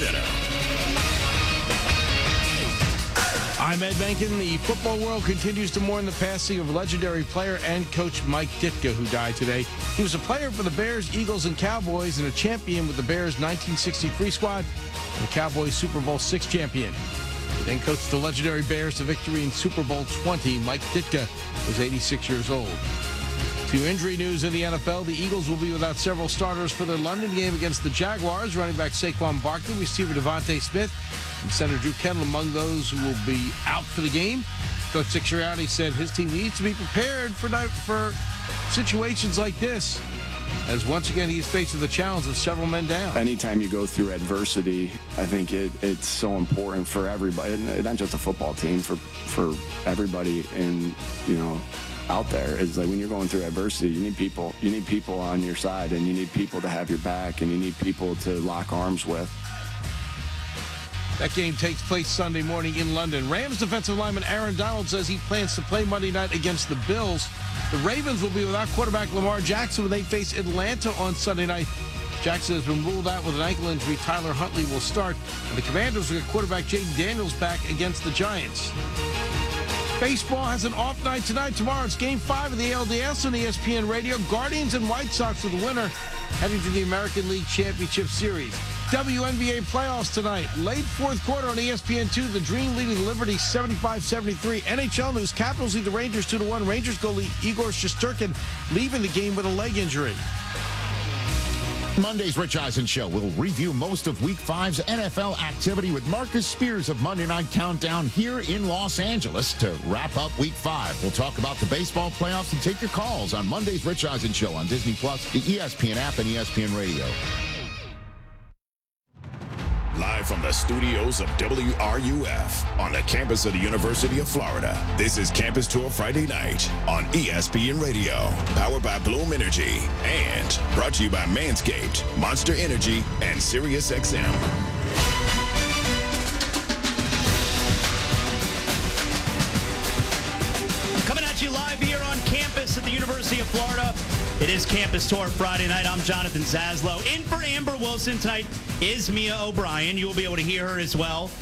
Center. I'm Ed Menken. The football world continues to mourn the passing of legendary player and coach Mike Ditka, who died today. He was a player for the Bears, Eagles, and Cowboys, and a champion with the Bears' 1963 squad and the Cowboys' Super Bowl VI champion. He then coached the legendary Bears to victory in Super Bowl 20. Mike Ditka was 86 years old. To injury news in the NFL, the Eagles will be without several starters for their London game against the Jaguars. Running back Saquon Barkley, receiver Devontae Smith, and center Drew Kittle among those who will be out for the game. Coach Sirianni said his team needs to be prepared for situations like this, as once again he is facing the challenge of several men down. Anytime you go through adversity, I think it's so important for everybody, not just a football team, for everybody out there. Is like when you're going through adversity, you need people on your side, and you need people to have your back, and you need people to lock arms with. That game takes place Sunday morning in London. Rams defensive lineman Aaron Donald says he plans to play Monday night against the Bills. The Ravens will be without quarterback Lamar Jackson when they face Atlanta on Sunday night. Jackson has been ruled out with an ankle injury. Tyler Huntley will start. And the Commanders will get quarterback Jaden Daniels back against the Giants. Baseball has an off night tonight. Tomorrow it's Game 5 of the ALDS on ESPN Radio. Guardians and White Sox are the winner, heading to the American League Championship Series. WNBA playoffs tonight. Late fourth quarter on ESPN2. The Dream leading Liberty 75-73. NHL news. Capitals lead the Rangers 2-1. Rangers goalie Igor Shesterkin leaving the game with a leg injury. Monday's Rich Eisen Show will review most of Week 5's NFL activity with Marcus Spears of Monday Night Countdown here in Los Angeles to wrap up Week 5. We'll talk about the baseball playoffs and take your calls on Monday's Rich Eisen Show on Disney+, the ESPN app, and ESPN Radio. Live from the studios of WRUF on the campus of the University of Florida, this is Campus Tour Friday Night on ESPN Radio, powered by Bloom Energy, and brought to you by Manscaped, Monster Energy, and SiriusXM. Coming at you live here on campus at the University of Florida. It is Campus Tour Friday night. I'm Jonathan Zaslow. In for Amber Wilson tonight is Mia O'Brien. You will be able to hear her as well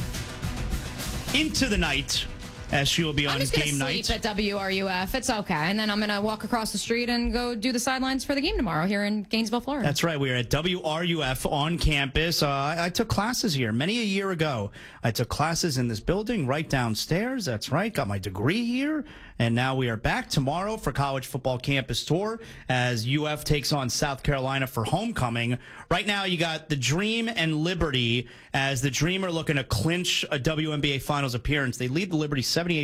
into the night, as she will be on game night. I'm just going to sleep at WRUF. It's okay. And then I'm going to walk across the street and go do the sidelines for the game tomorrow here in Gainesville, Florida. That's right. We are at WRUF on campus. I took classes here many a year ago. I took classes in this building right downstairs. That's right. Got my degree here. And now we are back tomorrow for College Football Campus Tour as UF takes on South Carolina for homecoming. Right now, you got the Dream and Liberty as the Dream are looking to clinch a WNBA Finals appearance. They lead the Liberty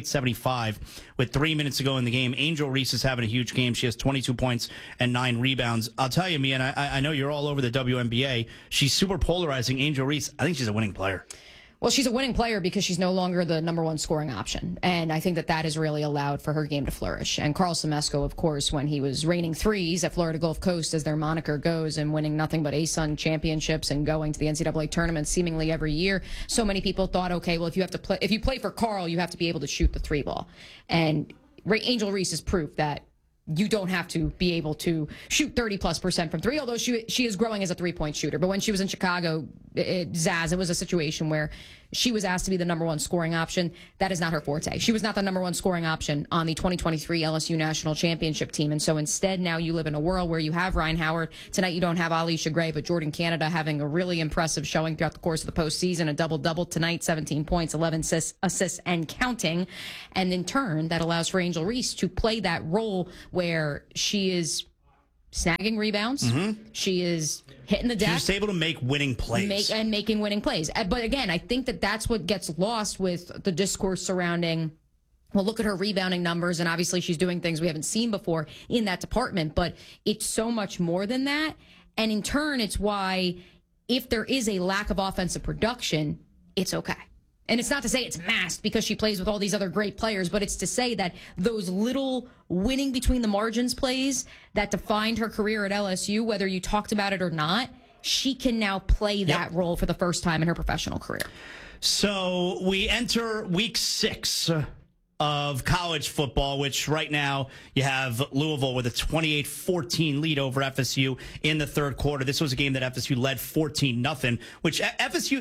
78-75 with 3 minutes to go in the game. Angel Reese is having a huge game. She has 22 points and 9 rebounds. I'll tell you, Mia, and I know you're all over the WNBA. She's super polarizing. Angel Reese, I think she's a winning player. Well, she's a winning player because she's no longer the number one scoring option. And I think that has really allowed for her game to flourish. And Carl Semesko, of course, when he was raining threes at Florida Gulf Coast, as their moniker goes, and winning nothing but ASUN championships and going to the NCAA tournament seemingly every year, so many people thought, okay, well, if you play for Carl, you have to be able to shoot the three ball. And Angel Reese is proof that you don't have to be able to shoot 30+% from three, although she is growing as a three-point shooter. But when she was in Chicago, it was a situation where she was asked to be the number one scoring option. That is not her forte. She was not the number one scoring option on the 2023 LSU National Championship team. And so instead, now you live in a world where you have Ryan Howard. Tonight, you don't have Alicia Gray, but Jordan Canada having a really impressive showing throughout the course of the postseason. A double-double tonight, 17 points, 11 assists, and counting. And in turn, that allows for Angel Reese to play that role where she is snagging rebounds. Mm-hmm. She is hitting the deck. She's able to make winning plays. Making winning plays. But again, I think that's what gets lost with the discourse surrounding, well, look at her rebounding numbers, and obviously she's doing things we haven't seen before in that department. But it's so much more than that. And in turn, it's why if there is a lack of offensive production, it's okay. And it's not to say it's masked because she plays with all these other great players, but it's to say that those little winning between the margins plays that defined her career at LSU, whether you talked about it or not, she can now play that role for the first time in her professional career. So we enter week 6 of college football, which right now you have Louisville with a 28-14 lead over FSU in the third quarter. This was a game that FSU led 14-0, which FSU,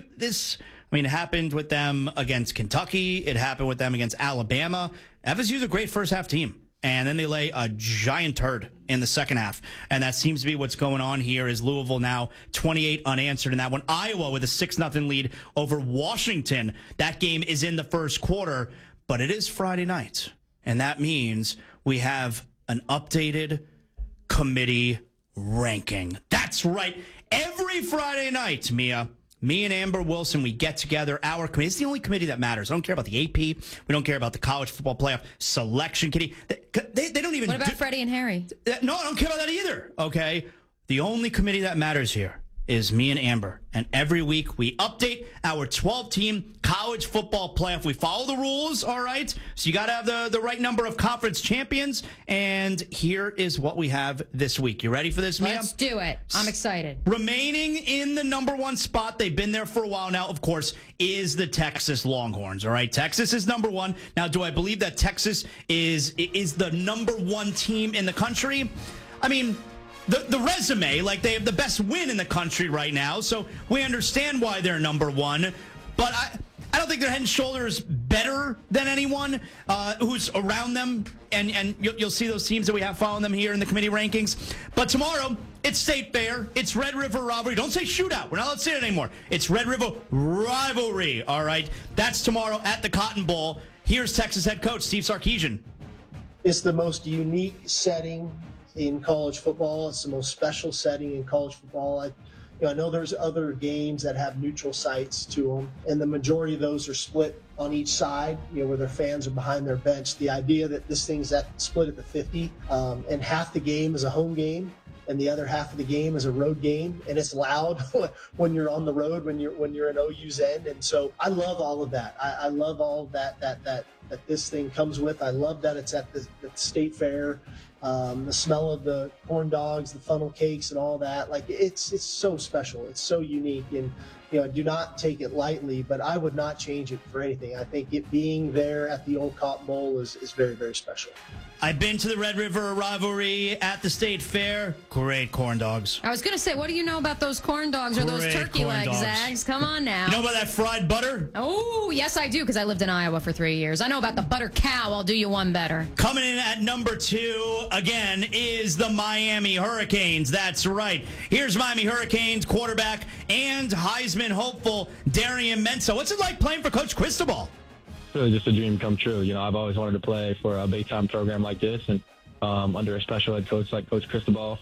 it happened with them against Kentucky. It happened with them against Alabama. FSU's a great first half team. And then they lay a giant turd in the second half. And that seems to be what's going on here is Louisville now 28 unanswered in that one. Iowa with a 6-0 lead over Washington. That game is in the first quarter, but it is Friday night. And that means we have an updated committee ranking. That's right. Every Friday night, Mia, me and Amber Wilson, we get together. Our committee. It's the only committee that matters. I don't care about the AP. We don't care about the college football playoff selection committee. They don't even. What about Freddie and Harry? No, I don't care about that either. Okay. The only committee that matters here is me and Amber. And every week we update our 12-team college football playoff. We follow the rules, all right? So you got to have the right number of conference champions. And here is what we have this week. You ready for this, Mia? Let's do it. I'm excited. Remaining in the number one spot, they've been there for a while now, of course, is the Texas Longhorns, all right? Texas is number one. Now, do I believe that Texas is the number one team in the country? I mean, the resume, like they have the best win in the country right now, so we understand why they're number one. But I don't think they're head and shoulders better than anyone who's around them. And you'll see those teams that we have following them here in the committee rankings. But tomorrow, it's State Fair. It's Red River Rivalry. Don't say shootout. We're not allowed to say it anymore. It's Red River Rivalry, all right? That's tomorrow at the Cotton Bowl. Here's Texas head coach Steve Sarkisian. It's the most unique setting in college football. It's the most special setting in college football. I know there's other games that have neutral sites to them, and the majority of those are split on each side, where their fans are behind their bench. The idea that this thing's split at the 50, and half the game is a home game, and the other half of the game is a road game, and it's loud when you're on the road, when you're in OU's end. And so I love all of that. I love all of that this thing comes with. I love that it's at the State Fair. The smell of the corn dogs, the funnel cakes, and all that. Like it's so special. It's so unique, and I do not take it lightly. But I would not change it for anything. I think it being there at the Old Cotton Bowl is very, very special. I've been to the Red River Rivalry at the State Fair. Great corn dogs. I was going to say, what do you know about those corn dogs or those turkey legs, Zags? Come on now. You know about that fried butter? Oh, yes, I do, because I lived in Iowa for 3 years. I know about the butter cow. I'll do you one better. Coming in at number 2, again, is the Miami Hurricanes. That's right. Here's Miami Hurricanes quarterback and Heisman hopeful Darian Mensah. What's it like playing for Coach Cristobal? Really just a dream come true. I've always wanted to play for a big-time program like this, and under a special ed coach like Coach Cristobal.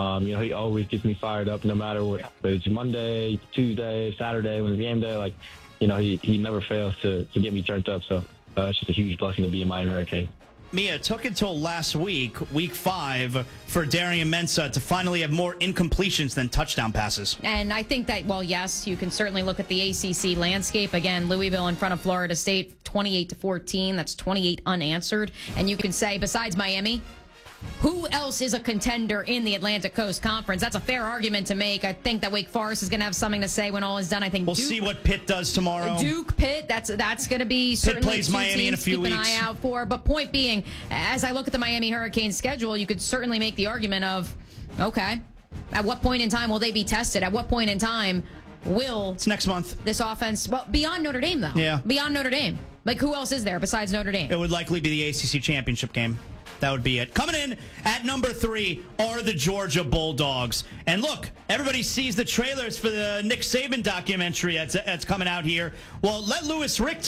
He always gets me fired up no matter what. Whether it's Monday, Tuesday, Saturday, when it's game day. He never fails to get me turned up. So it's just a huge blessing to be in Miami Hurricane. Mia, it took until last week, week 5, for Darian Mensah to finally have more incompletions than touchdown passes. And I think that, well, yes, you can certainly look at the ACC landscape. Again, Louisville in front of Florida State, 28-14. That's 28 unanswered. And you can say, besides Miami, who else is a contender in the Atlantic Coast Conference? That's a fair argument to make. I think that Wake Forest is going to have something to say when all is done. I think we'll see what Pitt does tomorrow. Duke, Pitt, that's going to be certainly Pitt plays Miami in a few weeks. Keep an eye out for. But point being, as I look at the Miami Hurricanes schedule, you could certainly make the argument of, okay, at what point in time will they be tested? At what point in time will it's next month this offense? Well, beyond Notre Dame though. Yeah, beyond Notre Dame. Like who else is there besides Notre Dame? It would likely be the ACC championship game. That would be it. Coming in at number 3 are the Georgia Bulldogs. And look, everybody sees the trailers for the Nick Saban documentary that's coming out here. Well, let Louis Riddick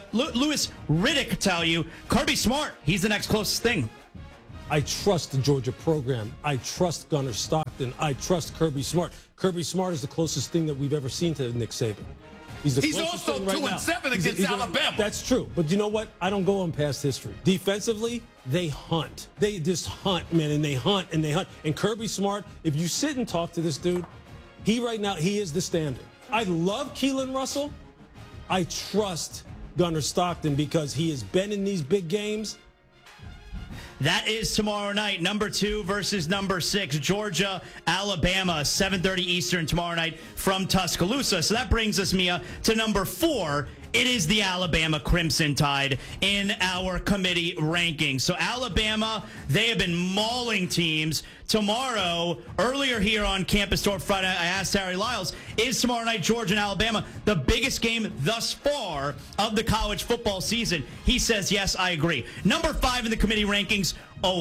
tell you, Kirby Smart, he's the next closest thing. I trust the Georgia program. I trust Gunnar Stockton. I trust Kirby Smart. Kirby Smart is the closest thing that we've ever seen to Nick Saban. He's also 2-7 against Alabama. That's true. But you know what? I don't go on past history. Defensively, they hunt. They just hunt, man, and they hunt and they hunt. And Kirby Smart, if you sit and talk to this dude, he is the standard. I love Keelan Russell. I trust Gunnar Stockton because he has been in these big games. That is tomorrow night, number 2 versus number 6, Georgia, Alabama, 7:30 Eastern tomorrow night from Tuscaloosa. So that brings us, Mia, to number 4 It is the Alabama Crimson Tide in our committee rankings. So Alabama, they have been mauling teams. Tomorrow, earlier here on Campus Talk Friday, I asked Harry Lyles, is tomorrow night Georgia and Alabama the biggest game thus far of the college football season? He says, yes, I agree. Number 5 in the committee rankings,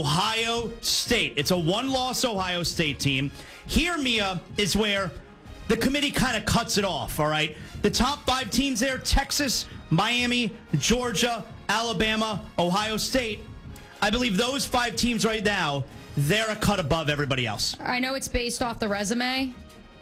Ohio State. It's a one-loss Ohio State team. Here, Mia, is where the committee kind of cuts it off, all right? The top 5 teams there, Texas, Miami, Georgia, Alabama, Ohio State. I believe those 5 teams right now, they're a cut above everybody else. I know it's based off the resume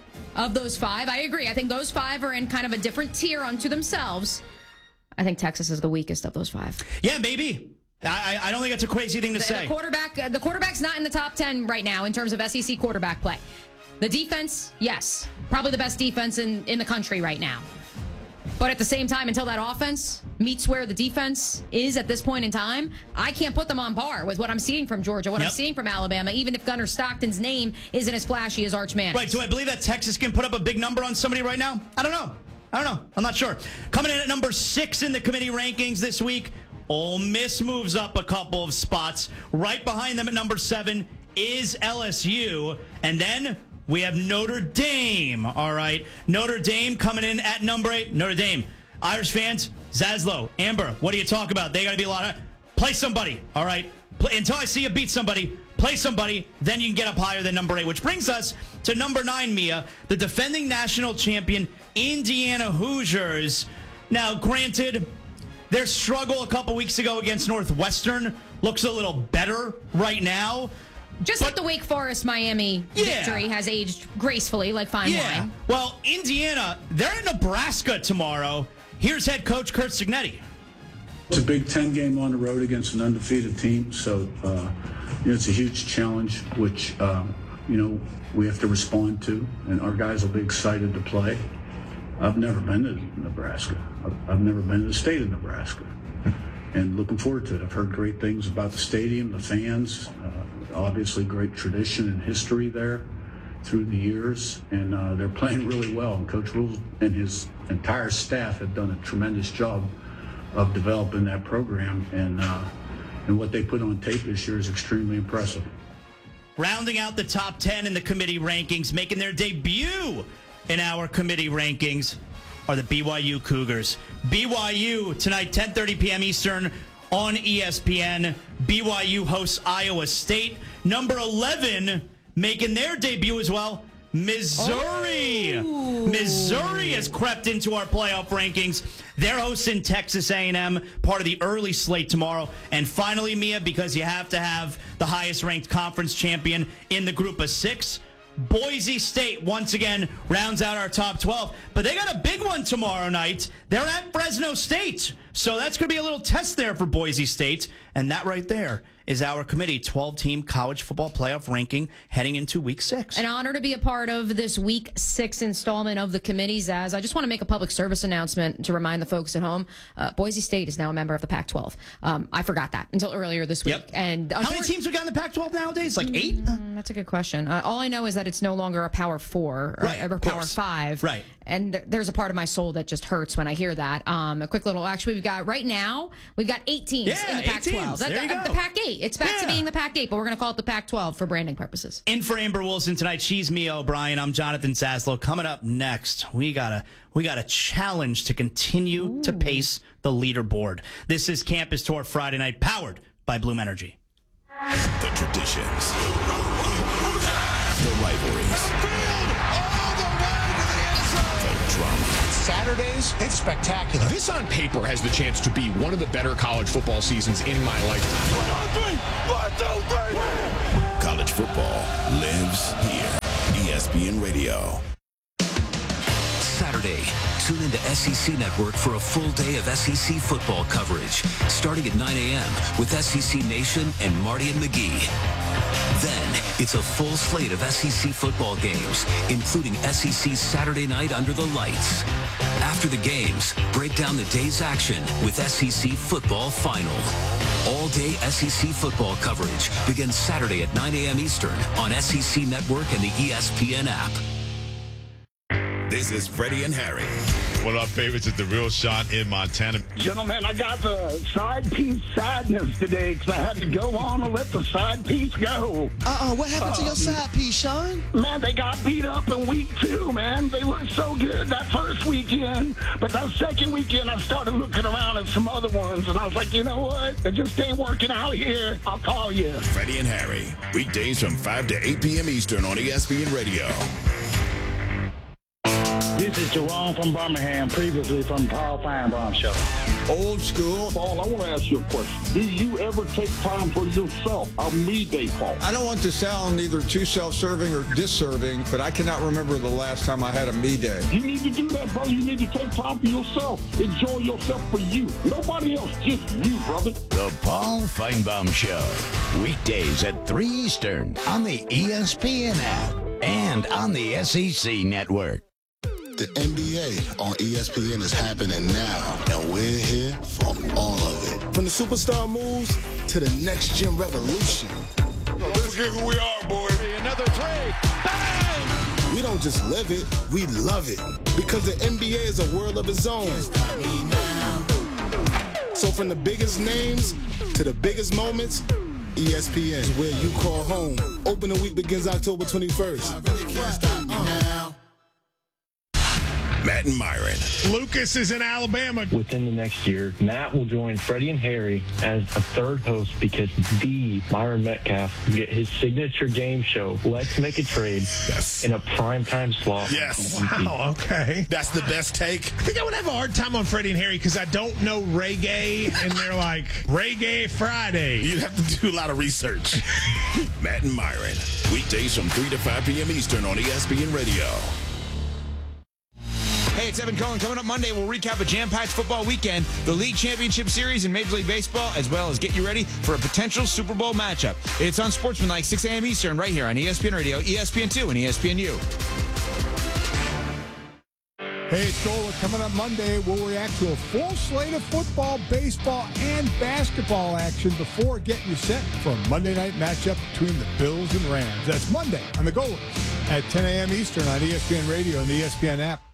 of those 5. I agree. I think those 5 are in kind of a different tier unto themselves. I think Texas is the weakest of those 5. Yeah, maybe. I don't think that's a crazy thing to say. The quarterback's not in the top 10 right now in terms of SEC quarterback play. The defense, yes, probably the best defense in the country right now. But at the same time, until that offense meets where the defense is at this point in time, I can't put them on par with what I'm seeing from Georgia, what I'm seeing from Alabama, even if Gunnar Stockton's name isn't as flashy as Arch Manning. Right, do I believe that Texas can put up a big number on somebody right now? I don't know. I'm not sure. Coming in at number 6 in the committee rankings this week, Ole Miss moves up a couple of spots. Right behind them at number 7 is LSU. And then we have Notre Dame, all right? Notre Dame coming in at number 8. Notre Dame. Irish fans, Zaslow, Amber, what do you talk about? They got to be a lot of... Play somebody, all right? Until I see you beat somebody, play somebody, then you can get up higher than number 8, which brings us to number 9, Mia, the defending national champion, Indiana Hoosiers. Now, granted, their struggle a couple weeks ago against Northwestern looks a little better right now. Just like the Wake Forest-Miami victory has aged gracefully, like fine wine. Well, Indiana, they're in Nebraska tomorrow. Here's head coach Curt Cignetti. It's a Big Ten game on the road against an undefeated team, so it's a huge challenge, which we have to respond to, and our guys will be excited to play. I've never been to Nebraska. I've never been to the state of Nebraska, and looking forward to it. I've heard great things about the stadium, the fans. Obviously great tradition and history there through the years, and they're playing really well. And Coach Rule and his entire staff have done a tremendous job of developing that program, and what they put on tape this year is extremely impressive. Rounding out the top 10 in the committee rankings, making their debut in our committee rankings, are the BYU Cougars. BYU tonight, 10:30 p.m. Eastern, on ESPN. BYU hosts Iowa State. Number 11 making their debut as well, Missouri. Oh. Missouri has crept into our playoff rankings. They're hosting Texas A&M, part of the early slate tomorrow. And finally, Mia, because you have to have the highest ranked conference champion in the group of 6, Boise State once again rounds out our top 12. But they got a big one tomorrow night. They're at Fresno State. So that's going to be a little test there for Boise State. And that right there is our committee 12-team college football playoff ranking heading into Week 6. An honor to be a part of this Week 6 installment of the committee, Zaz. I just want to make a public service announcement to remind the folks at home. Boise State is now a member of the Pac-12. I forgot that until earlier this week. Yep. And how many teams we got in the Pac-12 nowadays? Like 8? That's a good question. All I know is that it's no longer a Power 4 or Power 5. Right. And there's a part of my soul that just hurts when I hear that. A quick little, actually, we've got 8 teams in the Pac-12. There you go. The Pac-8. It's back to being the Pac-8, but we're going to call it the Pac-12 for branding purposes. In for Amber Wilson tonight, she's Mia O'Brien. I'm Jonathan Zaslow. Coming up next, we got a challenge to continue to pace the leaderboard. This is Campus Tour Friday night, powered by Bloom Energy. The traditions, the rivalries, the drama. Saturdays, it's spectacular. This on paper has the chance to be one of the better college football seasons in my lifetime. 1, 2, 3. College football lives here. ESPN Radio. Saturday, tune into SEC Network for a full day of SEC football coverage, starting at 9 a.m. with SEC Nation and Marty and McGee. Then, it's a full slate of SEC football games, including SEC Saturday Night Under the Lights. After the games, break down the day's action with SEC Football Final. All-day SEC football coverage begins Saturday at 9 a.m. Eastern on SEC Network and the ESPN app. This is Freddie and Harry. One of our favorites is the real Sean in Montana. Gentlemen, I got the side piece sadness today because I had to go on and let the side piece go. What happened to your side piece, Sean? Man, they got beat up in week 2, man. They looked so good that first weekend. But that second weekend, I started looking around at some other ones, and I was like, you know what? It just ain't working out here. I'll call you. Freddie and Harry, weekdays from 5 to 8 p.m. Eastern on ESPN Radio. This is Jerome from Birmingham, previously from Paul Feinbaum Show. Old school. Paul, I want to ask you a question. Do you ever take time for yourself? A me day, Paul? I don't want to sound either too self-serving or disserving, but I cannot remember the last time I had a me day. You need to do that, brother. You need to take time for yourself. Enjoy yourself for you. Nobody else, just you, brother. The Paul Feinbaum Show. Weekdays at 3 Eastern on the ESPN app and on the SEC Network. The NBA on ESPN is happening now, and we're here for all of it. From the superstar moves to the next gen revolution. Let's get who we are, boy. Another three. Bang! We don't just live it, we love it. Because the NBA is a world of its own. So from the biggest names to the biggest moments, ESPN is where you call home. Opening week begins October 21st. I really can't stop me now. Matt and Myron. Lucas is in Alabama. Within the next year, Matt will join Freddie and Harry as a third host because the Myron Metcalf will get his signature game show, Let's Make a Trade, in a primetime slot. Yes. Wow, okay. That's the best take. I think I would have a hard time on Freddie and Harry because I don't know reggae, and they're like, Reggae Friday. You'd have to do a lot of research. Matt and Myron. Weekdays from 3 to 5 p.m. Eastern on ESPN Radio. Hey, it's Evan Cohen. Coming up Monday, we'll recap a jam-packed football weekend, the League Championship Series in Major League Baseball, as well as get you ready for a potential Super Bowl matchup. It's on Sportsmanlike, 6 a.m. Eastern, right here on ESPN Radio, ESPN2, and ESPNU. Hey, it's Gola. Coming up Monday, we'll react to a full slate of football, baseball, and basketball action before getting you set for a Monday night matchup between the Bills and Rams. That's Monday on the Golas at 10 a.m. Eastern on ESPN Radio and the ESPN app.